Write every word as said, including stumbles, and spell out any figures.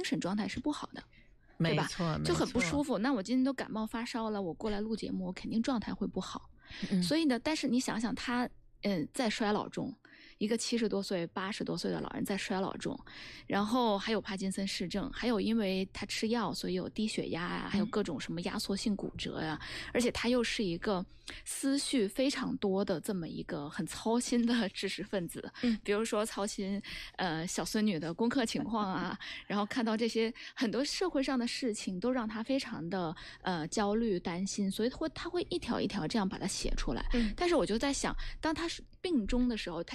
神状态是不好的。 没错， 就很不舒服。那我今天都感冒发烧了，我过来录节目，我肯定状态会不好。嗯、所以呢，但是你想想他，嗯，在衰老中，一个七十多岁、八十多岁的老人在衰老中，然后还有帕金森氏症，还有因为他吃药，所以有低血压啊，还有各种什么压缩性骨折呀、啊嗯，而且他又是一个思绪非常多的这么一个很操心的知识分子。嗯，比如说操心呃小孙女的功课情况啊，然后看到这些很多社会上的事情都让他非常的呃焦虑担心，所以会他会一条一条这样把它写出来。嗯，但是我就在想，当他是病中的时候，他